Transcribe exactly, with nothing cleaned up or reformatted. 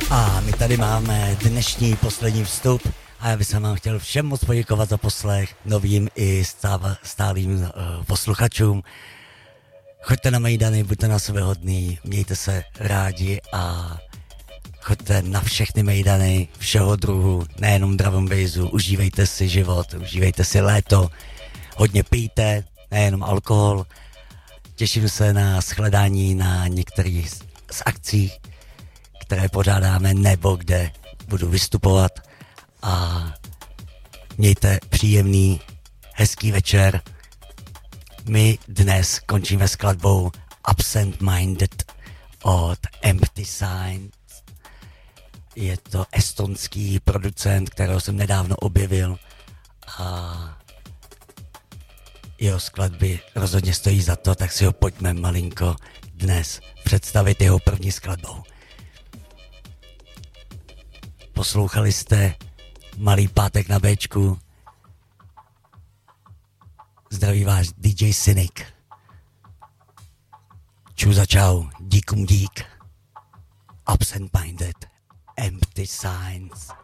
A my tady máme dnešní poslední vstup a já bych se vám chtěl všem moc poděkovat za poslech, novým i stáv, stálým uh, posluchačům. Choďte na mejdany, buďte na sebe hodný, mějte se rádi a choďte na všechny mejdany všeho druhu, nejenom drum and bassu, užívejte si život, užívejte si léto, hodně pijte, nejenom alkohol. Těším se na shledání na některých z, z akcí, které pořádáme nebo kde budu vystupovat a mějte příjemný, hezký večer. My dnes končíme skladbou Absent Minded od Empty Signs. Je to estonský producent, kterého jsem nedávno objevil a jeho skladby rozhodně stojí za to, tak si ho pojďme malinko dnes představit jeho první skladbou. Poslouchali jste Malý pátek na Béčku. Zdraví váš dý džej Cynic. Ču za čau, díkum dík. Absent Minded, Empty Signs.